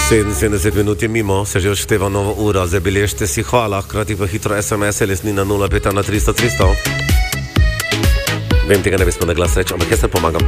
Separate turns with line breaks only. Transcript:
77 minut je mimo, se že odšteva novo uro, zabeležite si hvala, hkrati pa hitro SMS, lesnina 05 na 300 300. Vem, tega ne bi smel na glas reči, ampak jaz se pomagam.